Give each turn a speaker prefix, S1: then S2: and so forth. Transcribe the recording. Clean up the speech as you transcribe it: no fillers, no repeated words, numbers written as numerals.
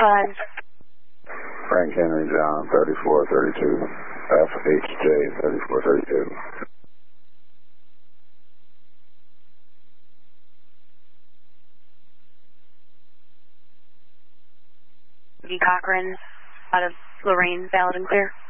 S1: Run.
S2: Frank Henry John, 3432, FHJ, 3432.
S1: Cochran, out of Lorraine, valid and clear.